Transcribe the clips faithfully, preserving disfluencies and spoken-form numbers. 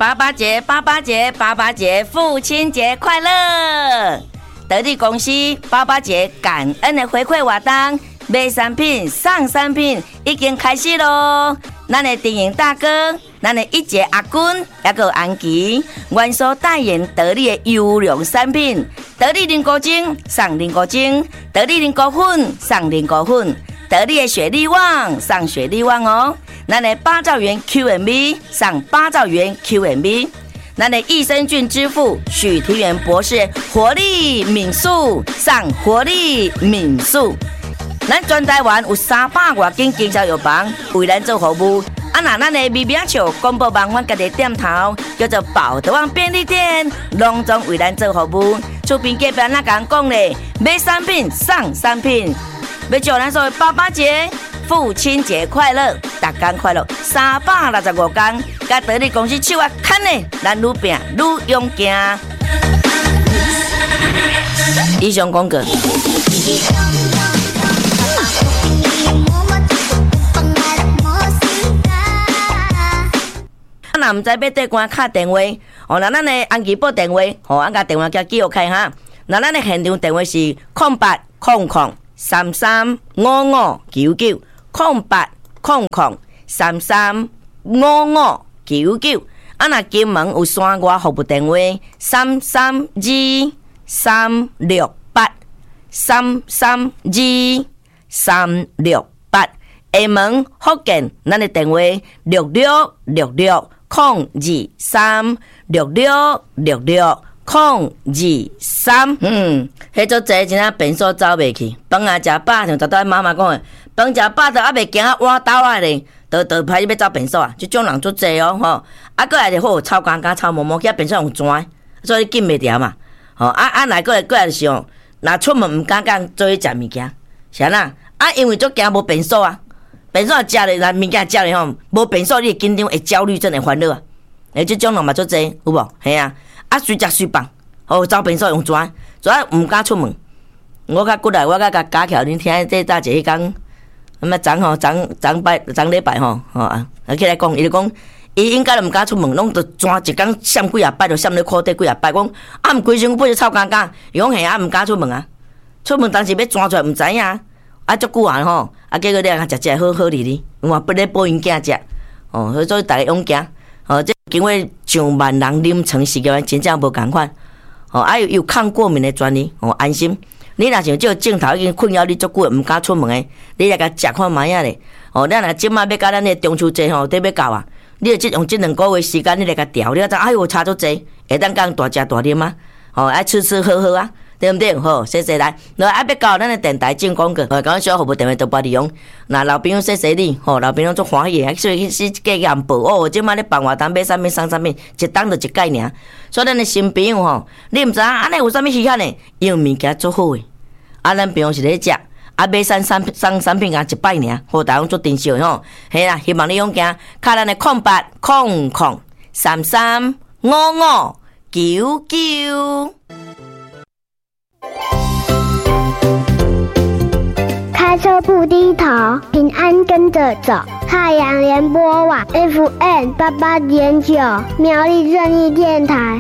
爸爸节，爸爸节，爸爸节，父亲节快乐！得力公司爸爸节感恩的回馈活动，买产品送产品已经开始咯。咱的电影大哥，咱的一节阿君，也有安琪，原所代言得力的优良产品，得力菱果精送菱果精，得力菱果粉送菱果粉，得力的雪力旺送雪力旺哦。咱的八兆元 Q M V 送八兆元 Q M V， 咱的益生菌之父许庭元博士活力敏素送活力敏素。咱全台湾有三百多间经销药房为咱做服务。啊，那咱的微名笑公布网阮家己店头叫做宝德旺便利店，隆重为咱做服务。厝边隔壁那讲讲咧，买产品送产品，要祝咱所有爸爸节、父亲节快乐，大家快乐，三百六十五天，甲得力公司手啊牵咧，咱愈拼愈勇敢。以上广告。那唔知要对官敲电话，哦，那咱的安琪报电话，哦，俺甲电话叫记录开哈。那咱的现场电话是空八空空三三五五九九，空八空空三三五五九九。啊，那金门有山外服务电话三三二三六八三三二三六八。厦门福建，咱的电话六六六六。空二三六六六六空二三，嗯，迄做济真啊便所走袂去，饭啊食饱，像昨仔妈妈讲的，饭食饱都还袂行啊碗兜啊咧，都都歹要走便所啊，即种人足济哦吼。啊，过来就好臭干干、臭毛毛，去便所用转，所以紧袂掉嘛。吼啊啊，来过来过来是哦，若出门毋敢敢做去食物件，是安那？啊，因为足惊无便所啊。便所食咧，咱物件食咧吼，无便所你会紧张、会焦虑症、会烦恼啊。诶，即种人嘛足济，有无？系啊，啊随食随放，吼走便所用转，主要毋敢出门。我较过来，我甲甲加桥，恁听这大姐迄讲，咁啊昨吼昨昨拜昨礼拜吼，吼啊，起来讲，伊就讲，伊应该都毋敢出门，拢就转一工闪几啊摆，就闪咧裤底几啊摆。讲啊，毋规身背臭干干，伊讲嘿啊，毋敢出门啊，出门当时要转出来毋知影。啊，足久啊吼，啊，结果你啊食食好好哩哩，我不咧补因囝食，哦，所以大家勇敢，哦，这经过上万人临床试验，真正无共款，哦，啊有有抗过敏的专利，哦，安心。你若像这个镜头已经困扰你足久，毋敢出门的，你来甲食看卖啊咧，哦，咱若即摆要甲咱的中秋节吼，得要到啊，你就即用即两个月时间，你来甲调，你知哎呦差足济，会当讲大食大啉啊，哦，爱吃吃喝喝啊。对不对？好，谢谢来。来，啊，要到咱的电台进广告，呃，刚刚小服务电话都不利用。那老朋友谢谢你，吼，老朋友足欢喜，所以去计验报哦。即摆咧办活动买啥物送啥物，一档就一概尔。所以咱的新朋友吼，你毋知影安尼有啥物稀罕呢？因为物件足好诶，啊，咱平常时咧食，啊，买送产送产品啊一摆尔，好大家做珍惜吼。嘿啦，希望你勇敢，卡咱的空八空空三三五五九九。 开车不低头，平安跟着走。太阳联播网 F M 八八点九，苗栗正义电台。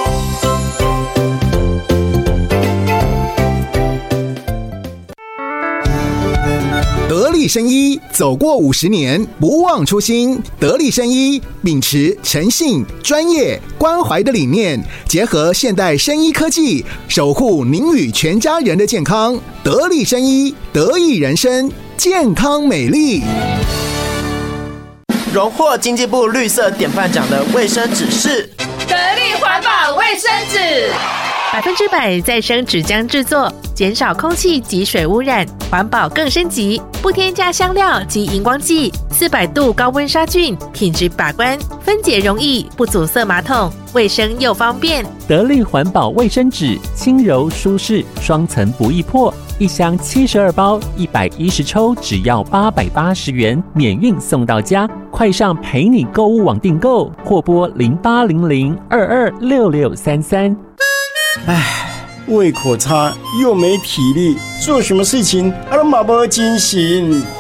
得力生医走过五十年，不忘初心。得力生医秉持诚信、专业、关怀的理念，结合现代生医科技，守护您与全家人的健康。得力生医，得益人生，健康美丽。 荣获经济部绿色典范奖的卫生纸是得力环保卫生纸。 百分之百再生纸浆制作，减少空气及水污染，环保更升级，不添加香料及荧光剂，四百度高温杀菌，品质把关，分解容易，不阻塞马桶，卫生又方便。 得力环保卫生纸，轻柔舒适，双层不易破，一箱七十二包，一百一十抽，只要八百八十元，免运送到家。快上陪你购物网订购，或拨零八零零二二六六三三。 唉，胃口差又没体力，做什么事情都马不精神。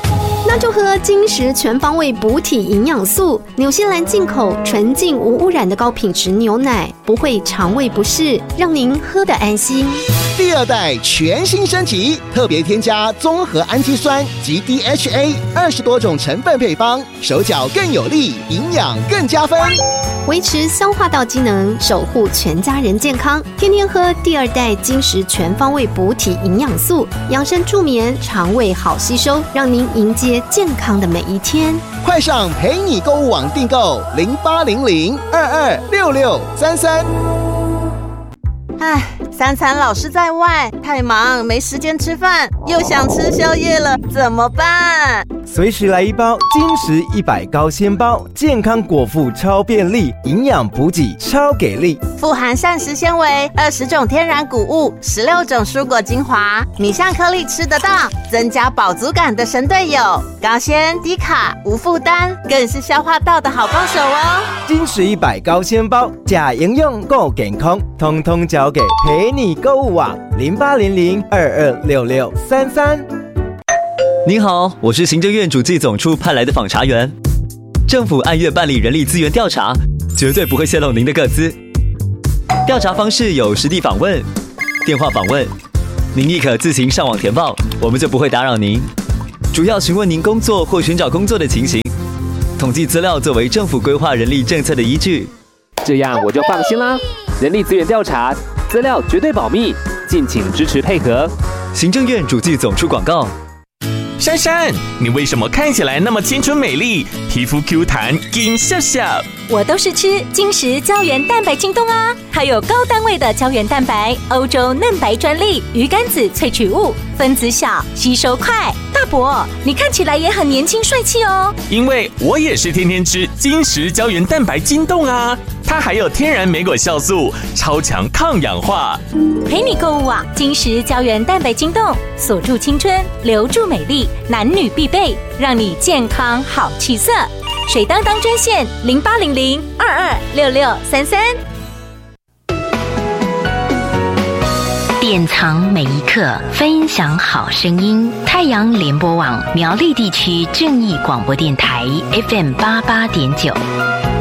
那就喝金石全方位补体营养素，纽西兰进口纯净无污染的高品质牛奶，不会肠胃不适，让您喝得安心。 第二代全新升级，特别添加综合氨基酸及 D H A 二十多种成分配方，手脚更有力，营养更加分， 维持消化道机能，守护全家人健康。天天喝第二代金石全方位补体营养素，养生助眠，肠胃好吸收，让您迎接健康的每一天。 快上陪你购物网订购零八零零二二六六三三。 唉，三餐老是在外，太忙没时间吃饭，又想吃宵夜了，怎么办？ 随时来一包金石一百高纤包，健康果腹超便利，营养补给超给力， 富含膳食纤维，二十种天然谷物，十六种蔬果精华，米香颗粒吃得到，增加饱足感的神队友，高纤低卡无负担，更是消化道的好帮手哦。 金石一百高纤包，假营养够健康，通通交给陪你购物网零八零零二二六六三三。 您好，我是行政院主计总处派来的访查员。政府按月办理人力资源调查，绝对不会泄露您的个资。调查方式有实地访问、电话访问，您亦可自行上网填报，我们就不会打扰您。主要询问您工作或寻找工作的情形，统计资料作为政府规划人力政策的依据。 这样我就放心啦。人力资源调查资料绝对保密，敬请支持配合。 行政院主计总处广告。 珊珊，你为什么看起来那么青春美丽，皮肤 Q 弹，金笑笑？ 我都是吃金石胶原蛋白晶冻啊，还有高单位的胶原蛋白，欧洲嫩白专利，鱼肝子萃取物，分子小，吸收快。大伯，你看起来也很年轻帅气哦。 因为我也是天天吃金石胶原蛋白晶冻啊，它还有天然莓果酵素，超强抗氧化。 陪你购物网，金石胶原蛋白晶冻，锁住青春，留住美丽，男女必备，让你健康好气色。水当当专线零八零零二二六六三三。 典藏每一刻，分享好声音。太阳联播网苗栗地区正义广播电台 F M 八八点九。